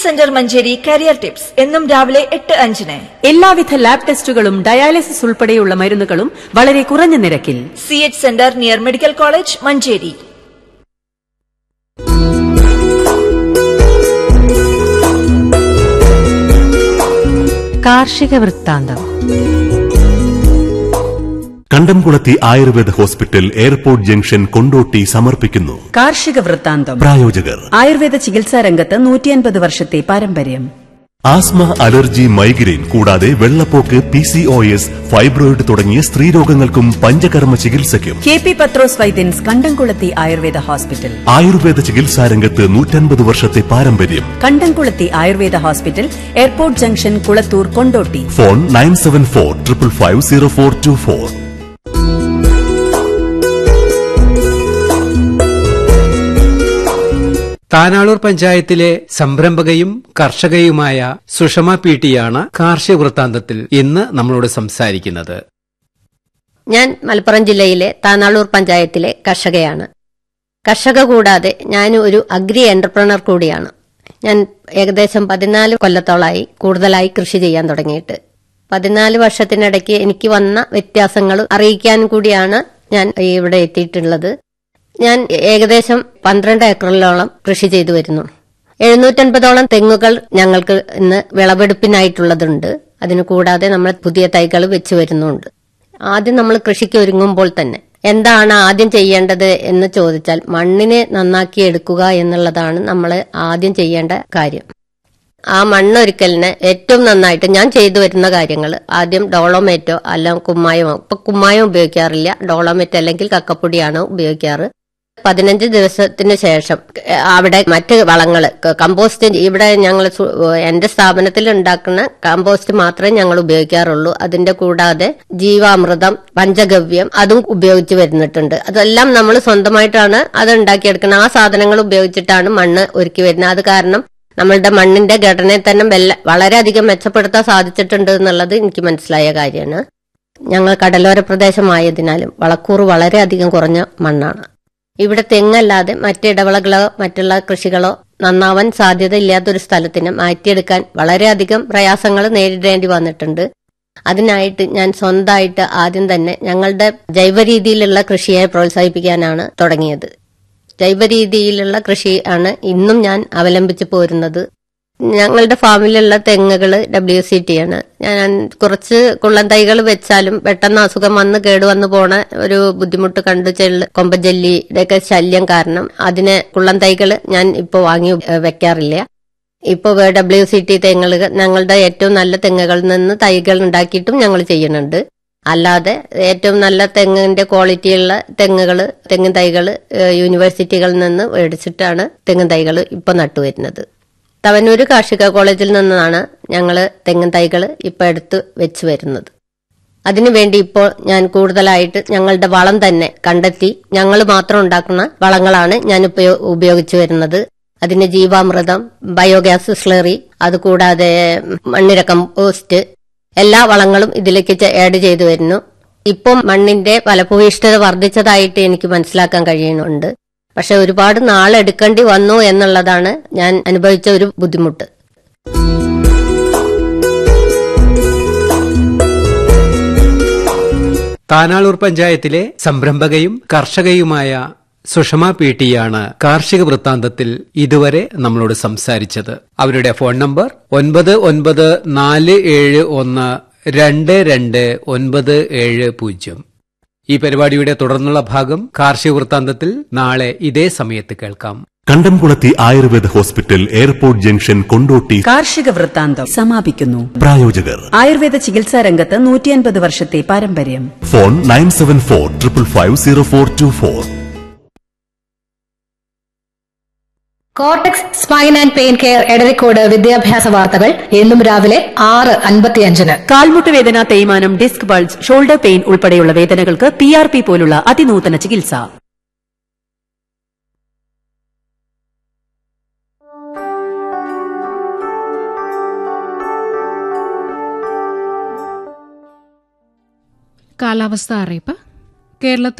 Centre Manjeri career tips എന്നും രാവിലെ 8:05. എല്ലാവിധ ലാബ് ടെസ്റ്റുകളും ഡയാലിസിസ് ഉൾപ്പെടെയുള്ള മരുന്നുകളും വളരെ കുറഞ്ഞ നിരക്കിൽ. CH centre near medical college Manjeri. കാർഷിക വൃത്താന്തം. കണ്ടംകുളത്തി Ayurveda hospital airport junction Kondotty സമർപ്പിക്കുന്നു കാർഷിക വൃത്താന്തം. പ്രായോജകർ ആയുർവേദ ചികിത്സാ രംഗത്ത് 150 വർഷത്തെ പാരമ്പര്യം. ആസ്മ, അലർജി, മൈഗ്രെയിൻ കൂടാതെ വെള്ളപ്പോക്ക്, PCOS, ഫൈബ്രോയിഡ് തുടങ്ങിയ സ്ത്രീരോഗങ്ങൾക്കും പഞ്ചകർമ്മ ചികിത്സയ്ക്കും KP പത്രോസ് വൈദ്യൻസ് കണ്ടംകുളത്തി ആയുർവേദ ഹോസ്പിറ്റൽ. ആയുർവേദ ചികിത്സാ രംഗത്ത് 150 വർഷത്തെ പാരമ്പര്യം. കണ്ടംകുളത്തി Ayurveda hospital, airport junction, Kulathur, Kondotty. Phone 9745550424. Tanalur പഞ്ചായത്തിലെ സംരംഭകയും കർഷകയുമായ സുഷമ PT യാണ് കാർഷിക വൃത്താന്തത്തിൽ ഇന്ന് നമ്മളോട് സംസാരിക്കുന്നത്. ഞാൻ മലപ്പുറം ജില്ലയിലെ താനാളൂർ പഞ്ചായത്തിലെ കർഷകയാണ്. കർഷക കൂടാതെ ഞാൻ ഒരു അഗ്രി എന്റർപ്രണർ കൂടിയാണ്. ഞാൻ ഏകദേശം 14 കൊല്ലത്തോളായി കൂടുതലായി കൃഷി ചെയ്യാൻ തുടങ്ങിയിട്ട്. 14 വർഷത്തിനിടയ്ക്ക് എനിക്ക് വന്ന വ്യത്യാസങ്ങൾ അറിയിക്കാൻ കൂടിയാണ് ഞാൻ ഇവിടെ എത്തിയിട്ടുള്ളത്. ഞാൻ ഏകദേശം 12 ഏക്കറിലോളം കൃഷി ചെയ്തു വരുന്നു. 750ഓളം തെങ്ങുകൾ ഞങ്ങൾക്ക് ഇന്ന് വിളവെടുപ്പിനായിട്ടുള്ളതുണ്ട്. അതിനു കൂടാതെ നമ്മൾ പുതിയ തൈകൾ വെച്ച് വരുന്നുണ്ട്. ആദ്യം നമ്മൾ കൃഷിക്ക് ഒരുങ്ങുമ്പോൾ തന്നെ എന്താണ് ആദ്യം ചെയ്യേണ്ടത് എന്ന് ചോദിച്ചാൽ മണ്ണിനെ നന്നാക്കി എടുക്കുക എന്നുള്ളതാണ് നമ്മൾ ആദ്യം ചെയ്യേണ്ട കാര്യം. ആ മണ്ണൊരുക്കലിന് ഏറ്റവും നന്നായിട്ട് ഞാൻ ചെയ്തു വരുന്ന കാര്യങ്ങൾ ആദ്യം ഡോളോമേറ്റോ അല്ല കുമ്മായമോ. ഇപ്പൊ കുമ്മായം ഉപയോഗിക്കാറില്ല, ഡോളോമേറ്റ് അല്ലെങ്കിൽ കക്കപ്പൊടിയാണ് ഉപയോഗിക്കാറ്. 15 ദിവസത്തിന് ശേഷം അവിടെ മറ്റ് വളങ്ങൾ കമ്പോസ്റ്റ്, ഇവിടെ ഞങ്ങൾ എന്റെ സ്ഥാപനത്തിൽ ഉണ്ടാക്കുന്ന കമ്പോസ്റ്റ് മാത്രമേ ഞങ്ങൾ ഉപയോഗിക്കാറുള്ളൂ. അതിന്റെ കൂടാതെ ജീവാമൃതം, പഞ്ചഗവ്യം അതും ഉപയോഗിച്ച് വരുന്നിട്ടുണ്ട്. അതെല്ലാം നമ്മൾ സ്വന്തമായിട്ടാണ് അത് ഉണ്ടാക്കിയെടുക്കുന്നത്. ആ സാധനങ്ങൾ ഉപയോഗിച്ചിട്ടാണ് മണ്ണ് ഒരുക്കി വരുന്നത്. അത് കാരണം നമ്മളുടെ മണ്ണിന്റെ ഘടനയെ തന്നെ വളരെയധികം മെച്ചപ്പെടുത്താൻ സാധിച്ചിട്ടുണ്ട് എന്നുള്ളത് എനിക്ക് മനസ്സിലായ കാര്യമാണ്. ഞങ്ങൾ കടലോര പ്രദേശമായതിനാലും വളക്കൂറ് വളരെയധികം കുറഞ്ഞ മണ്ണാണ്. ഇവിടെ തെങ്ങല്ലാതെ മറ്റിടവിളകളോ മറ്റുള്ള കൃഷികളോ നന്നാവാൻ സാധ്യത ഇല്ലാത്തൊരു സ്ഥലത്തിന് മാറ്റിയെടുക്കാൻ വളരെയധികം പ്രയാസങ്ങൾ നേരിടേണ്ടി വന്നിട്ടുണ്ട്. അതിനായിട്ട് ഞാൻ സ്വന്തമായിട്ട് ആദ്യം തന്നെ ഞങ്ങളുടെ ജൈവ രീതിയിലുള്ള കൃഷിയെ പ്രോത്സാഹിപ്പിക്കാനാണ് തുടങ്ങിയത്. ജൈവ രീതിയിലുള്ള കൃഷിയാണ് ഇന്നും ഞാൻ അവലംബിച്ചു പോരുന്നത്. ഞങ്ങളുടെ ഫാമിലുള്ള തെങ്ങുകൾ WCT ആണ്. ഞാൻ കുറച്ച് കുള്ളൻ തൈകൾ വെച്ചാലും പെട്ടെന്ന് അസുഖം വന്ന് കേടുവന്നു പോണ ഒരു ബുദ്ധിമുട്ട് കണ്ടു. കൊമ്പജല്ലിയുടെയൊക്കെ ശല്യം കാരണം അതിനെ കുള്ളൻ തൈകൾ ഞാൻ ഇപ്പോൾ വാങ്ങി വെക്കാറില്ല. ഇപ്പോൾ WCT തെങ്ങുകൾ ഞങ്ങളുടെ ഏറ്റവും നല്ല തെങ്ങുകളിൽ നിന്ന് തൈകൾ ഉണ്ടാക്കിയിട്ടും ഞങ്ങൾ ചെയ്യുന്നുണ്ട്. അല്ലാതെ ഏറ്റവും നല്ല തെങ്ങിന്റെ ക്വാളിറ്റിയുള്ള തെങ്ങിൻ തൈകൾ യൂണിവേഴ്സിറ്റികളിൽ നിന്ന് മേടിച്ചിട്ടാണ് തെങ്ങിൻ തൈകൾ ഇപ്പൊ നട്ടുവരുന്നത്. തവനൂര് കാർഷിക കോളേജിൽ നിന്നാണ് ഞങ്ങൾ തെങ്ങിൻ തൈകൾ ഇപ്പൊ എടുത്ത് വെച്ച് വരുന്നത്. അതിനുവേണ്ടി ഇപ്പോൾ ഞാൻ കൂടുതലായിട്ട് ഞങ്ങളുടെ വളം തന്നെ കണ്ടെത്തി ഞങ്ങൾ മാത്രം ഉണ്ടാക്കുന്ന വളങ്ങളാണ് ഞാൻ ഉപയോഗിച്ചു വരുന്നത്. അതിന് ജീവാമൃതം, ബയോഗ്യാസ് സ്ലറി, അതുകൂടാതെ മണ്ണിര കമ്പോസ്റ്റ്, എല്ലാ വളങ്ങളും ഇതിലേക്ക് ആഡ് ചെയ്തു വരുന്നു. ഇപ്പം മണ്ണിന്റെ ഫലഭൂയിഷ്ഠത വർദ്ധിച്ചതായിട്ട് എനിക്ക് മനസ്സിലാക്കാൻ കഴിയുന്നുണ്ട്. പക്ഷെ ഒരുപാട് നാളെടുക്കേണ്ടി വന്നു എന്നുള്ളതാണ് ഞാൻ അനുഭവിച്ച ഒരു ബുദ്ധിമുട്ട്. താനാളൂർ പഞ്ചായത്തിലെ സംരംഭകയും കർഷകയുമായ സുഷമ PT യാണ് കാർഷിക വൃത്താന്തത്തിൽ ഇതുവരെ നമ്മളോട് സംസാരിച്ചത്. അവരുടെ ഫോൺ നമ്പർ 9947122970. ഈ പരിപാടിയുടെ തുടർന്നുള്ള ഭാഗം കാർഷിക വൃത്താന്തത്തിൽ നാളെ ഇതേ സമയത്ത് കേൾക്കാം. കണ്ടംകുളത്തി Ayurveda hospital airport junction Kondotty കാർഷിക വൃത്താന്തം സമാപിക്കുന്നു. പ്രായോജകർ ആയുർവേദ ചികിത്സാ രംഗത്ത് 150 വർഷത്തെ പാരമ്പര്യം. Phone 9745550424. Cortex spine and pain care Edarikode വിദ്യാഭ്യാസ വാർത്തകൾ എന്നും രാവിലെ 6:55. കാൽമുട്ട് വേദന, തേയ്മാനം, ഡിസ്ക് ബൾജ്, ഷോൾഡർ പെയിൻ ഉൾപ്പെടെയുള്ള വേദനകൾക്ക് PRP പോലുള്ള അതിനൂതന ചികിത്സ. കാലാവസ്ഥ അറിയിപ്പ്. കേരളത്തിൽ